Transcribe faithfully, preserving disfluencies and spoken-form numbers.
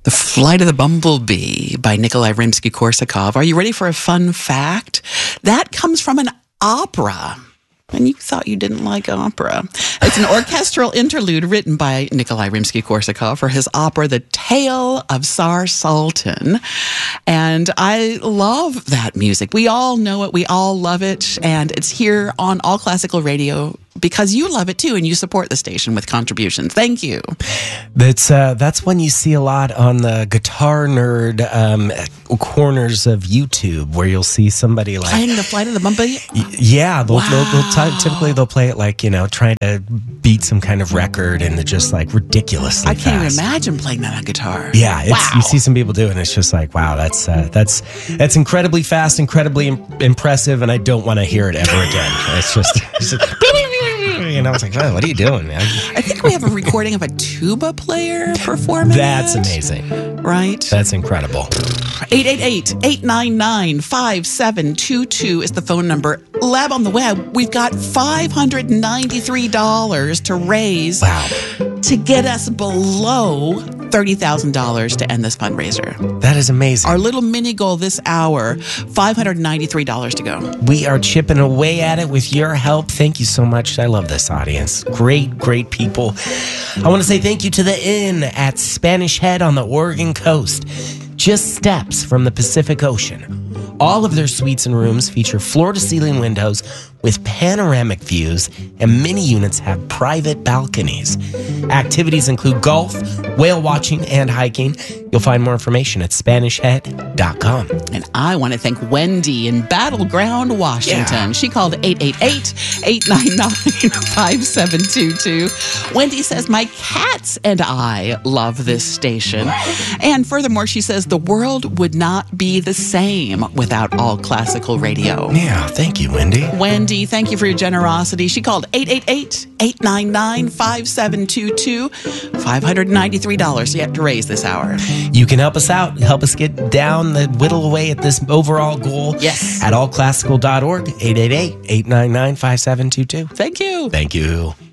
The Flight of the Bumblebee by Nikolai Rimsky-Korsakov. Are you ready for a fun fact? That comes from an opera. And you thought you didn't like opera. It's an orchestral interlude written by Nikolai Rimsky-Korsakov for his opera, The Tale of Tsar Sultan. And I love that music. We all know it. We all love it. And it's here on All Classical Radio because you love it too, and you support the station with contributions. Thank you. That's uh, that's one you see a lot on the guitar nerd um, corners of YouTube, where you'll see somebody like playing The Flight of the Bumblebee. Y- yeah, they'll, wow. they'll, they'll t- typically they'll play it like, you know, trying to beat some kind of record, and they're just like ridiculously I can't fast. even imagine playing that on guitar. Yeah, it's, wow. you see some people do it, and it's just like, wow, that's uh, that's that's incredibly fast, incredibly im- impressive, and I don't want to hear it ever again. It's just, it's just you know, it's like, oh, what are you doing, man? I think we have a recording of a tuba player performing. That's it. amazing. Right? That's incredible. eight eight eight, eight nine nine, five seven two two is the phone number. Lab on the Web, we've got five hundred ninety-three dollars to raise Wow. to get us below thirty thousand dollars to end this fundraiser. That is amazing. Our little mini goal this hour, five hundred ninety-three dollars to go. We are chipping away at it with your help. Thank you so much. I love this audience. Great, great people. I want to say thank you to the Inn at Spanish Head on the Oregon coast, just steps from the Pacific Ocean. All of their suites and rooms feature floor-to-ceiling windows with panoramic views, and many units have private balconies. Activities include golf, whale watching, and hiking. You'll find more information at Spanish Head dot com. And I want to thank Wendy in Battleground, Washington. Yeah. She called eight eight eight, eight nine nine, five seven two two. Wendy says, my cats and I love this station. And furthermore, she says, the world would not be the same without All Classical Radio. Yeah, thank you, Wendy. Wendy, thank you for your generosity. She called eight eight eight, eight nine nine, five seven two two. five hundred ninety-three dollars yet to raise this hour. You can help us out, help us get down the whittle away at this overall goal. Yes. At all classical dot org, eight eight eight, eight nine nine, five seven two two. Thank you. Thank you.